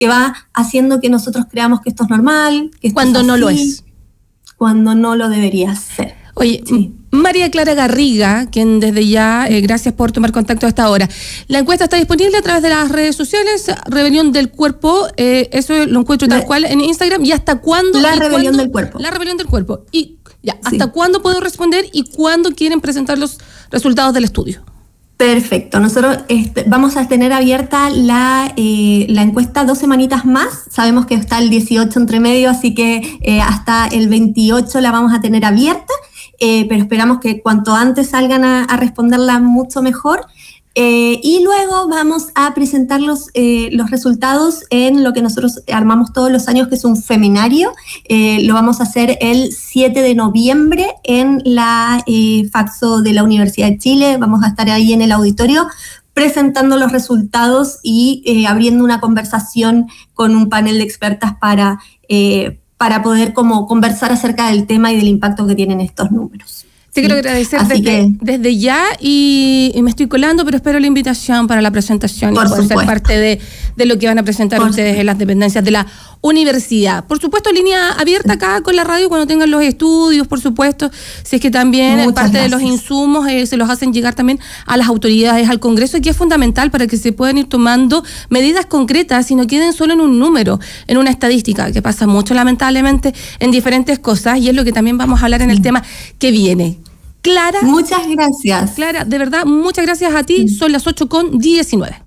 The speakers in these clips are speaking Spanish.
que va haciendo que nosotros creamos que esto es normal, que esto cuando es así, no lo es. Cuando no lo debería ser. Oye, sí. María Clara Garriga, quien desde ya, gracias por tomar contacto a esta hora. La encuesta está disponible a través de las redes sociales, Rebelión del Cuerpo, eso lo encuentro tal cual en Instagram. ¿Y hasta cuándo? La Rebelión del Cuerpo. La Rebelión del Cuerpo. Y ya, ¿hasta cuándo puedo responder y cuándo quieren presentar los resultados del estudio? Perfecto. Nosotros vamos a tener abierta la encuesta 2 semanitas más. Sabemos que está el 18 entre medio, así que hasta el 28 la vamos a tener abierta, pero esperamos que cuanto antes salgan a responderla mucho mejor. Y luego vamos a presentar los resultados en lo que nosotros armamos todos los años, que es un feminario. Lo vamos a hacer el 7 de noviembre en la Faxo de la Universidad de Chile. Vamos a estar ahí en el auditorio presentando los resultados y abriendo una conversación con un panel de expertas para poder como conversar acerca del tema y del impacto que tienen estos números. Te quiero agradecer desde ya y me estoy colando, pero espero la invitación para la presentación y poder ser parte de lo que van a presentar ustedes en las dependencias de la universidad. Por supuesto, línea abierta acá con la radio cuando tengan los estudios, por supuesto, si es que también parte de los insumos se los hacen llegar también a las autoridades, al Congreso, y que es fundamental para que se puedan ir tomando medidas concretas y no queden solo en un número, en una estadística, que pasa mucho lamentablemente en diferentes cosas, y es lo que también vamos a hablar en el tema que viene. Clara. Muchas gracias. Clara, de verdad, muchas gracias a ti. Son las 8:19.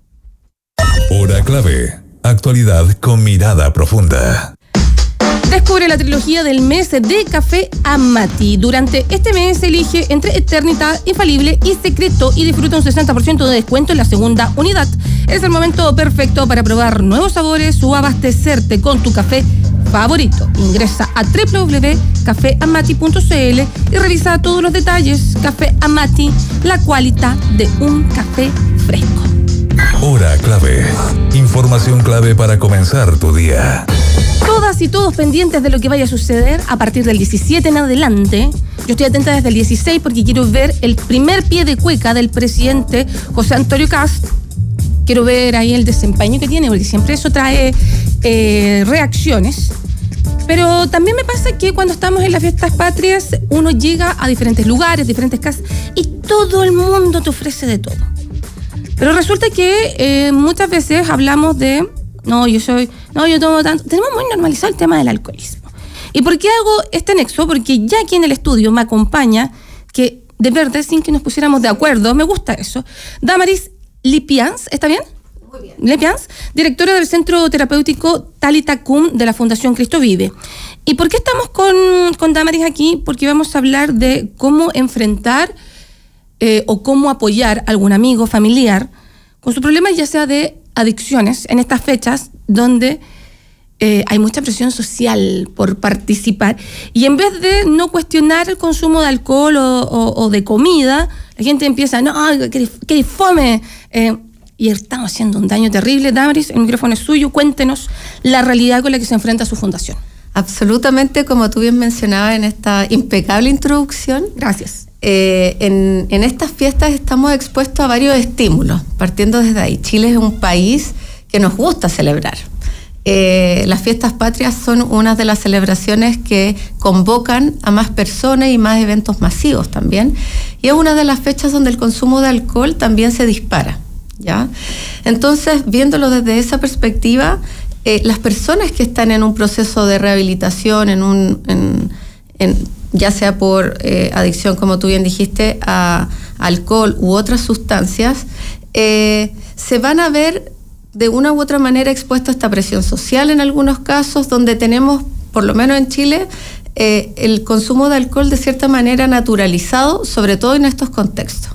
Hora clave. Actualidad con mirada profunda. Descubre la trilogía del mes de Café Amati. Durante este mes elige entre Eternidad, Infalible y Secreto y disfruta un 60% de descuento en la segunda unidad. Es el momento perfecto para probar nuevos sabores o abastecerte con tu café favorito. Ingresa a www.cafeamati.cl y revisa todos los detalles. Café Amati, la cualidad de un café fresco. Hora clave. Información clave para comenzar tu día. Todas y todos pendientes de lo que vaya a suceder a partir del 17 en adelante. Yo estoy atenta desde el 16 porque quiero ver el primer pie de cueca del presidente José Antonio Kast. Quiero ver ahí el desempeño que tiene, porque siempre eso trae reacciones. Pero también me pasa que cuando estamos en las fiestas patrias, uno llega a diferentes lugares, diferentes casas, y todo el mundo te ofrece de todo. Pero resulta que muchas veces hablamos de, yo tomo tanto. Tenemos muy normalizado el tema del alcoholismo. ¿Y por qué hago este nexo? Porque ya aquí en el estudio me acompaña, que de verdad, sin que nos pusiéramos de acuerdo, me gusta eso, Damaris Lipians, ¿está bien? Muy bien. Lipians, directora del Centro Terapéutico Talita Cum de la Fundación Cristo Vive. ¿Y por qué estamos con Damaris aquí? Porque vamos a hablar de cómo enfrentar o cómo apoyar a algún amigo, familiar, con su problema, ya sea de adicciones, en estas fechas donde hay mucha presión social por participar, y en vez de no cuestionar el consumo de alcohol o de comida, la gente empieza, que fome, y estamos haciendo un daño terrible. Damaris, el micrófono es suyo, cuéntenos la realidad con la que se enfrenta su fundación. Absolutamente, como tú bien mencionabas en esta impecable introducción. Gracias. En estas fiestas estamos expuestos a varios estímulos, partiendo desde ahí. Chile es un país que nos gusta celebrar. Las fiestas patrias son una de las celebraciones que convocan a más personas y más eventos masivos también, y es una de las fechas donde el consumo de alcohol también se dispara, ¿ya? Entonces, viéndolo desde esa perspectiva, las personas que están en un proceso de rehabilitación, ya sea por adicción, como tú bien dijiste, a alcohol u otras sustancias, se van a ver de una u otra manera expuestos a esta presión social en algunos casos, donde tenemos, por lo menos en Chile, el consumo de alcohol de cierta manera naturalizado, sobre todo en estos contextos.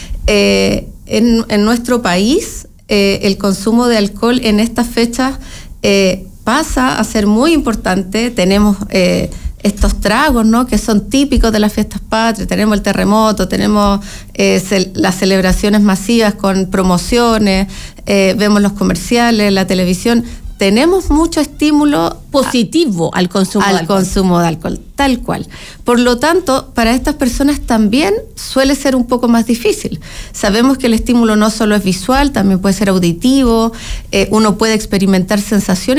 En nuestro país, el consumo de alcohol en estas fechas pasa a ser muy importante. Tenemos estos tragos, ¿no?, que son típicos de las fiestas patrias. Tenemos el terremoto, tenemos las celebraciones masivas con promociones, vemos los comerciales, la televisión. tenemos mucho estímulo positivo al consumo de alcohol, tal cual. Por lo tanto, para estas personas también suele ser un poco más difícil. Sabemos que el estímulo no solo es visual, también puede ser auditivo, uno puede experimentar sensaciones